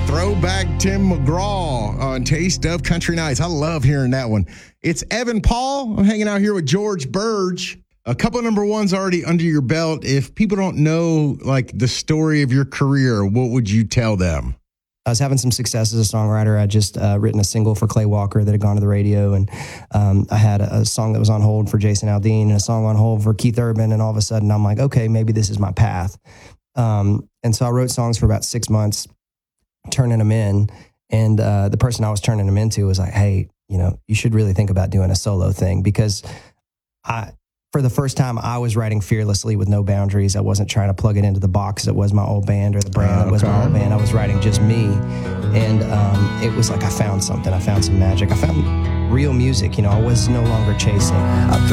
Throwback Tim McGraw on Taste of Country Nights. I love hearing that one. It's Evan Paul. I'm hanging out here with George Burge. A couple of number ones already under your belt. If people don't know like the story of your career, what would you tell them? I was having some success as a songwriter. I just written a single for Clay Walker that had gone to the radio, and I had a song that was on hold for Jason Aldean and a song on hold for Keith Urban, and all of a sudden I'm like, okay, maybe this is my path. And so I wrote songs for about 6 months, turning them in, and the person I was turning them into was like, hey, you should really think about doing a solo thing, because for the first time, I was writing fearlessly with no boundaries. I wasn't trying to plug it into the box that was my old band or the brand that was my old band. I was writing just me. And it was like I found something. I found some magic. I found real music. I was no longer chasing.